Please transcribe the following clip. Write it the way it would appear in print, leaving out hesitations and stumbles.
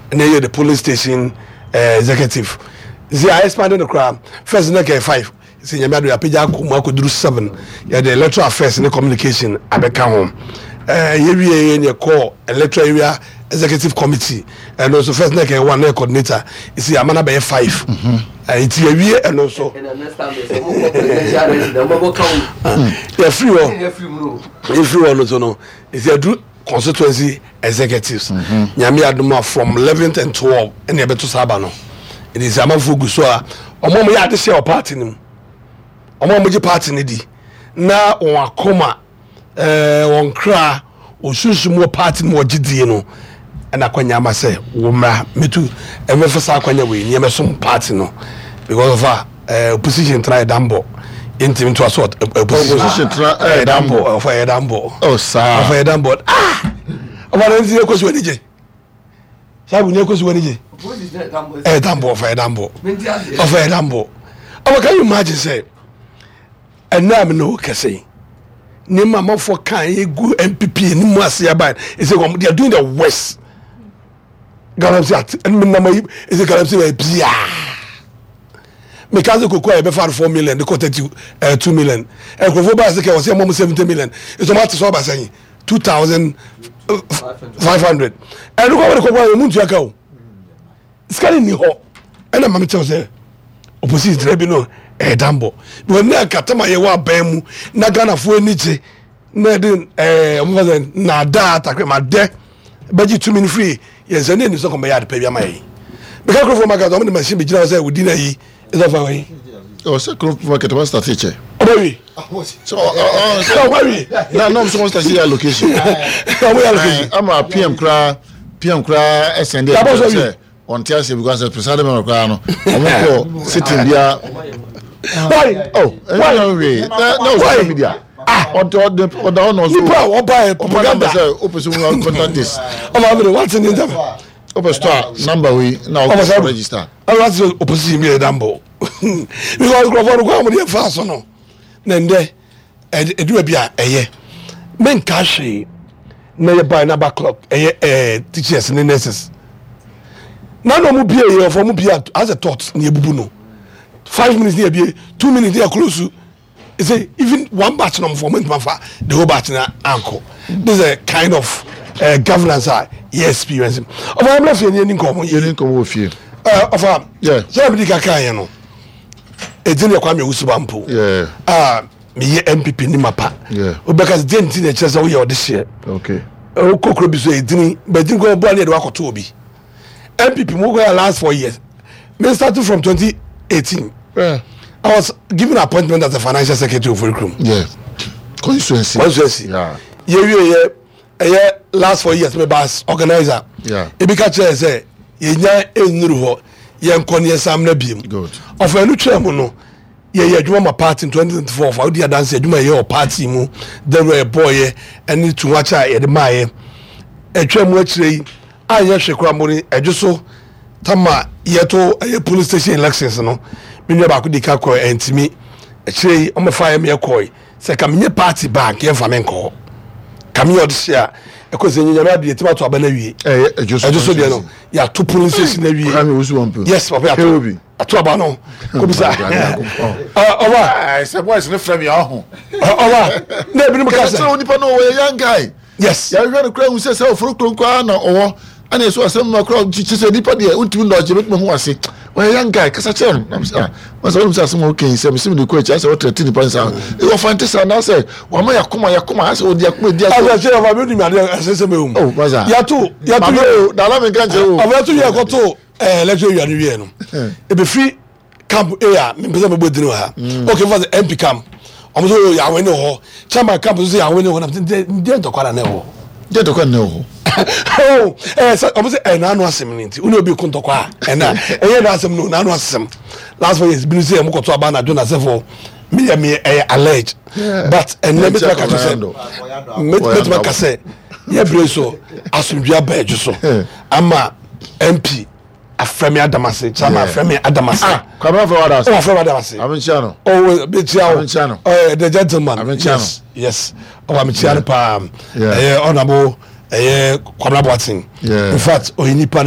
and then the police station executive. See, I expanded the crowd. First, like 5. See, you made a page. I could do 7. Yeah, the electoral affairs and the communication. I become home. Here in your core electoral area executive committee, and also first like 1 coordinator. You see, I'm gonna be 5. It's here and also. Yeah, free one. If you want to know, it's a constituency executives. Nyami Aduma from 11th and 12, and you're better Sabano. It is a man for Gusua. Omo mo ya de share party nim. Omo mo je party ni di. Na on akoma on kra osusu mo party mo gidie no. And akwanya ma say wo mra metu emefasa akwanya we ni emesom party no because of opposition try dambo intim to assault opposition try dambo for dambo oh sir for dambo about nzi ekosi wani je sabu ni ekosi wani je dambo for dambo for dambo can you imagine say and now me no kase ni mama for kan e go MPP ni mu ase aban is they are doing the worst Galamsi and Minamai is a Galamsi Pia. Mekazi Koko, I befer 4 million, the quoted you 2 million. And Kovoba was almost 70 million. It's a matter of saying 2,500. And look over the Kobo Munjako. It's kind of new. And I'm going to say, opposite Rebino, Dambo. But now Katama Yawa Bemu, Nagana Fueniche, Nadin, Nada, Takema de, budget 2 minutes free. Yes, and then it's not going to pay your money. Because from my God, the machine between say we didn't is of away. Oh, so crop market was the teacher. Oh, baby. So, baby. No, supposed to see a location. I'm a PM cry, SND. On Thursday because the president of Crano. I'm sitting there. Why? Oh, no, media. On the honors, or buy propaganda. Contact this. What's in the Open store number we now register. I was opposite me a Dambo. Because go fast or no. Then there, it will be a year. Men cash, never buy number clock, teachers and nurses. None of Mubia for Mubia as a thought near Bubuno. 5 minutes near be 2 minutes near close to. Say even one batch number for the whole batch na uncle. This is a kind of governance I experience. I'm not feeling income. You didn't come with you. Yeah. Somebody can know. It's in your Kwame Usubampo. Yeah. Me MPP ni mapa. Yeah. Because didn't see the chance we are this year. Okay. Kokro bi so edini, but didn't go born here wakoto obi. MPP mo go last 4 years. Me started from 2018. Yeah. I was given an appointment as a financial secretary of Fulcrum. Yeah. Constituency. Yeah. Yeah. Last 4 years, me bas organizer. Yeah. Ebika chair say, yenya enuru ho, ye nkoni esam na biem. Good. Of enu chairman no, ye adwuma ma party in 2024 for odi dance adwuma ye o party mu, there were boy eni tunwacha ye de maye. Etwemu akire yi, anye hwekwa mori edwoso tama yeto police station elections no. Minye ba ku dika ko entimi akire o me fire me ekoi se ka menye party bank ye fa me nko kam ye odisia e ko se nyanya de tiba to abana wie ejuso de no ya to police station na wie yes papa ya to ato aba no ko bisa owa se boys ne frame ya ho owa na bi no ka se onipa no we young guy yes ya hwe no kra hu se ofuru kro na owo ana so asem ma kra chiche nipa de untimi no je betuma hu ase we young guy kasa chen am say was all asem okay se me de ko echa se what 13 points e wo fantasy na say wa ma yakoma ase odi akoma dia asa che wa bi mi ade asese me hum oh baza ya to na la me kan je o aba to ye ko to lecture you anu wie no e be free camp area me pese me bodini ha okay for the MP camp omo so ya we no ho chama camp so ya we no ho na de to kwara na ho de to kwara na ho oh omo say na anu asem nti uni obi kun to kwa na na asem no na anu asem last 4 years bi say mo ko to aba na do na say for me alleged but and let me talk at say me talk say ye breso asumdua ba ejuso ama MP Afremi Adamase, Chama Afremi Adamase. Come on for others. Oh, Afremi Adamase. Aminciano. Oh, Aminciano. Oh, the gentleman. Aminciano. Yes. Oh, Aminciano. Honorable. Kwabena Boateng. In fact, Oyinipa